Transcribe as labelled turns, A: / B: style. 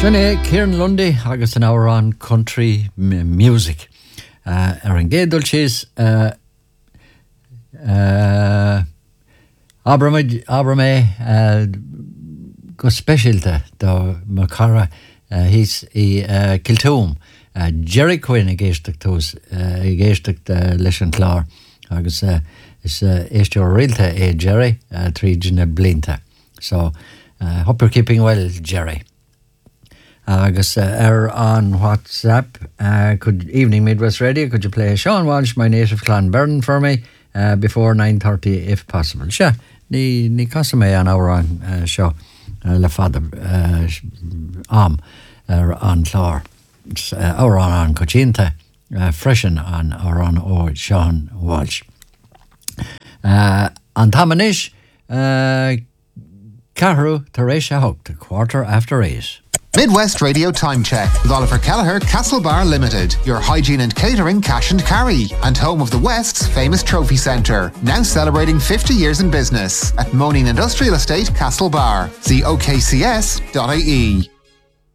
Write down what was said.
A: Sinné Kieran Lundy agus an hour on country music. An gédul síos Abrame go specialte do Macara hís I Kiltoom. Jerry Quinn I géisteach leis an chlár agus is éiste rialte Jerry trídne blinta. So hope you're keeping well, Jerry. Agus on WhatsApp, good evening Midwest Radio, could you play Sean Walsh, My Native Clonberne for me before 9:30 if possible? Sure, ní casa mé an hour on seo le fada am an chlár hour on cochinta freshen on or on or Sean Walsh. An tamanish Carru Teresha Hooked, 8:15.
B: Midwest Radio Time Check with Oliver Kelleher, Castlebar Limited, your hygiene and catering cash and carry, and home of the West's famous trophy centre, now celebrating 50 years in business at Moaning Industrial Estate, Castlebar. See okcs.ie.